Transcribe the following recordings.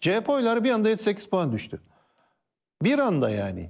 CHP oyları bir anda 7-8 puan düştü. Bir anda yani.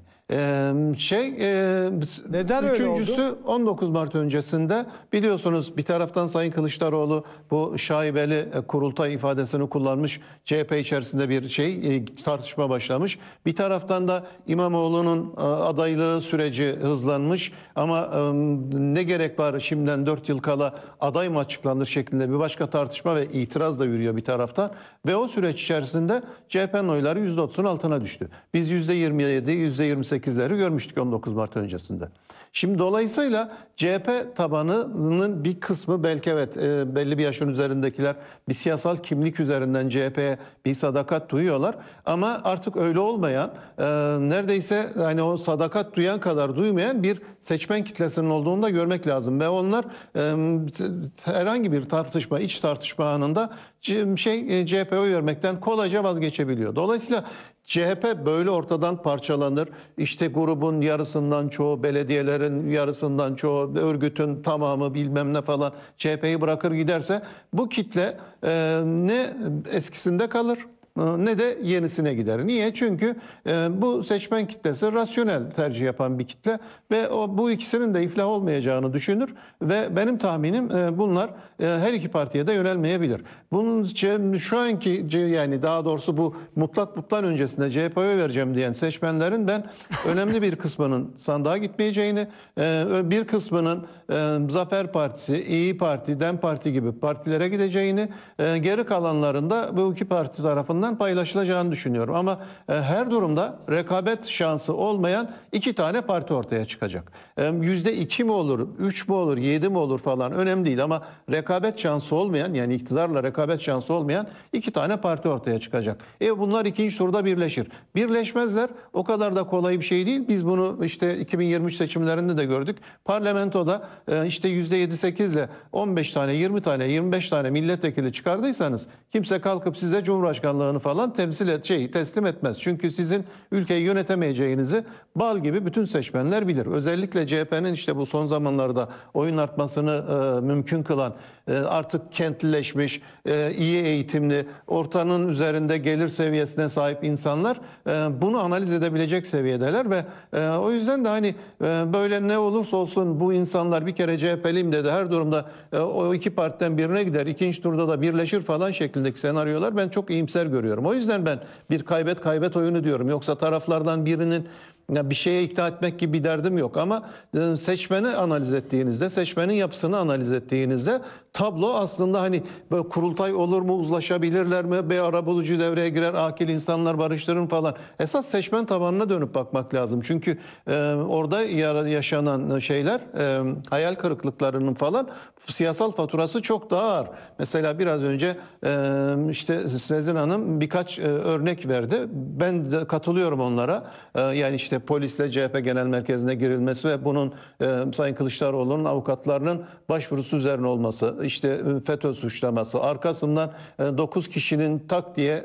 Neden öyle Üçüncüsü oldu? 19 Mart öncesinde biliyorsunuz bir taraftan Sayın Kılıçdaroğlu bu şaibeli kurultay ifadesini kullanmış. CHP içerisinde bir tartışma başlamış. Bir taraftan da İmamoğlu'nun adaylığı süreci hızlanmış. Ama ne gerek var şimdiden 4 yıl kala aday mı açıklanır şeklinde bir başka tartışma ve itiraz da yürüyor bir taraftan. Ve o süreç içerisinde CHP'nin oyları %30'un altına düştü. Biz %27, %28'leri görmüştük 19 Mart öncesinde. Şimdi dolayısıyla CHP tabanının bir kısmı belki evet belli bir yaşın üzerindekiler bir siyasal kimlik üzerinden CHP'ye bir sadakat duyuyorlar. Ama artık öyle olmayan neredeyse hani o sadakat duyan kadar duymayan bir seçmen kitlesinin olduğunu da görmek lazım. Ve onlar herhangi bir tartışma, iç tartışma anında CHP'ye oy vermekten kolayca vazgeçebiliyor. Dolayısıyla CHP böyle ortadan parçalanır. İşte grubun yarısından çoğu, belediyelerin yarısından çoğu, örgütün tamamı bilmem ne falan CHP'yi bırakır giderse bu kitle ne eskisinde kalır ne de yenisine gider. Niye? Çünkü bu seçmen kitlesi rasyonel tercih yapan bir kitle ve bu ikisinin de iflah olmayacağını düşünür ve benim tahminim bunlar her iki partiye de yönelmeyebilir. Bunun şu anki yani daha doğrusu bu mutlak öncesinde CHP'ye vereceğim diyen seçmenlerin ben önemli bir kısmının sandığa gitmeyeceğini, bir kısmının Zafer Partisi, İyi Parti, DEM Parti gibi partilere gideceğini, geri kalanların da bu iki parti tarafından paylaşılacağını düşünüyorum. Ama her durumda rekabet şansı olmayan iki tane parti ortaya çıkacak. %2 mi olur, 3 mi olur, 7 mi olur falan önemli değil ama rekabet şansı olmayan yani iktidarla rekabet şansı olmayan iki tane parti ortaya çıkacak. Bunlar ikinci turda birleşir. Birleşmezler o kadar da kolay bir şey değil. Biz bunu işte 2023 seçimlerinde de gördük. Parlamentoda işte %7-8 ile 15 tane, 20 tane, 25 tane milletvekili çıkardıysanız kimse kalkıp size Cumhurbaşkanlığını falan teslim etmez. Çünkü sizin ülkeyi yönetemeyeceğinizi bal gibi bütün seçmenler bilir. Özellikle CHP'nin işte bu son zamanlarda oyun artmasını mümkün kılan artık kentlileşmiş, iyi eğitimli, ortanın üzerinde gelir seviyesine sahip insanlar bunu analiz edebilecek seviyedeler ve o yüzden de hani böyle ne olursa olsun bu insanlar bir kere CHP'liyim dedi. Her durumda o iki partiden birine gider, ikinci turda da birleşir falan şeklindeki senaryolar ben çok iyimser görüyorum. O yüzden ben bir kaybet oyunu diyorum. Yoksa taraflardan birinin bir şeye ikna etmek gibi bir derdim yok ama seçmeni analiz ettiğinizde, seçmenin yapısını analiz ettiğinizde tablo aslında hani böyle kurultay olur mu, uzlaşabilirler mi, bir arabulucu devreye girer, akil insanlar barıştırır falan. Esas seçmen tabanına dönüp bakmak lazım. Çünkü orada yaşanan şeyler, hayal kırıklıklarının falan siyasal faturası çok daha ağır. Mesela biraz önce işte Sezin Hanım birkaç örnek verdi. Ben de katılıyorum onlara. Yani işte polisle CHP Genel Merkezi'ne girilmesi ve bunun Sayın Kılıçdaroğlu'nun avukatlarının başvurusu üzerine olması, işte FETÖ suçlaması, arkasından 9 kişinin tak diye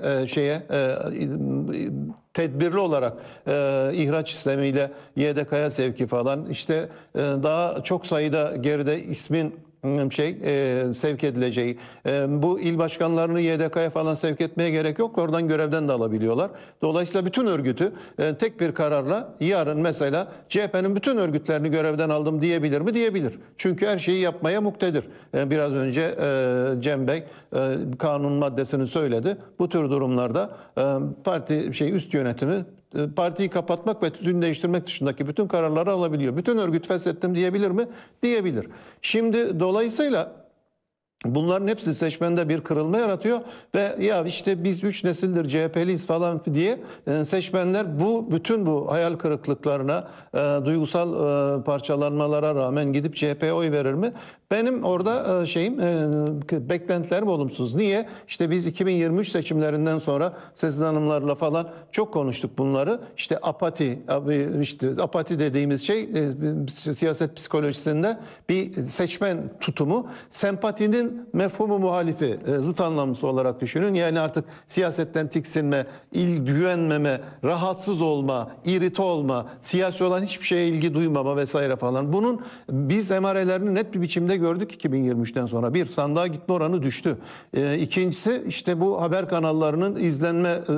tedbirli olarak ihraç sistemiyle YDK'ya sevki falan, işte daha çok sayıda geride ismin sevk edileceği, bu il başkanlarını YDK'ya falan sevk etmeye gerek yok. Oradan görevden de alabiliyorlar. Dolayısıyla bütün örgütü tek bir kararla yarın mesela CHP'nin bütün örgütlerini görevden aldım diyebilir mi? Diyebilir. Çünkü her şeyi yapmaya muktedir. Biraz önce Cem Bey kanun maddesini söyledi. Bu tür durumlarda parti üst yönetimi partiyi kapatmak ve tüzüğünü değiştirmek dışındaki bütün kararları alabiliyor. Bütün örgüt feshettim diyebilir mi? Diyebilir. Şimdi dolayısıyla bunların hepsi seçmende bir kırılma yaratıyor ve ya işte biz 3 nesildir CHP'liyiz falan diye seçmenler bütün bu hayal kırıklıklarına, duygusal parçalanmalara rağmen gidip CHP'ye oy verir mi? Benim orada beklentilerim olumsuz. Niye? İşte biz 2023 seçimlerinden sonra Sezin Hanımlarla falan çok konuştuk bunları. İşte apati dediğimiz siyaset psikolojisinde bir seçmen tutumu, sempatinin mefhumu muhalifi, zıt anlamlısı olarak düşünün. Yani artık siyasetten tiksinme, güvenmeme, rahatsız olma, irite olma, siyasi olan hiçbir şeye ilgi duymama vesaire falan. Bunun biz emarelerini net bir biçimde gördük 2023'ten sonra. Bir, sandığa gitme oranı düştü. İkincisi işte bu haber kanallarının izlenme